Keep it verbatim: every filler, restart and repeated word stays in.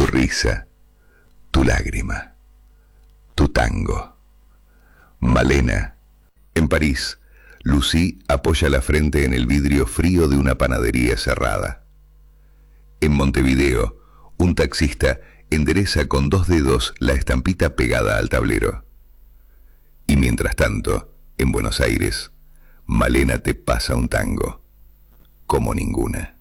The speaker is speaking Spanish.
risa, tu lágrima, tu tango. Malena. En París, Lucy apoya la frente en el vidrio frío de una panadería cerrada. En Montevideo, un taxista endereza con dos dedos la estampita pegada al tablero. Y mientras tanto, en Buenos Aires, Malena te pasa un tango, como ninguna.